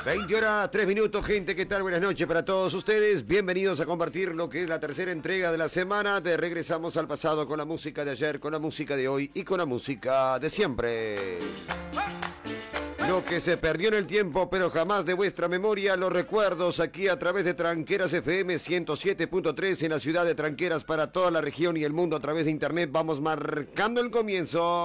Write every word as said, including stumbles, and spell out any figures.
veinte horas, tres minutos, gente, ¿qué tal? Buenas noches para todos ustedes. Bienvenidos a compartir lo que es la tercera entrega de la semana. De regresamos al pasado con la música de ayer, con la música de hoy y con la música de siempre. Lo que se perdió en el tiempo, pero jamás de vuestra memoria, los recuerdos aquí a través de Tranqueras F M ciento siete punto tres en la ciudad de Tranqueras para toda la región y el mundo a través de internet. Vamos marcando el comienzo.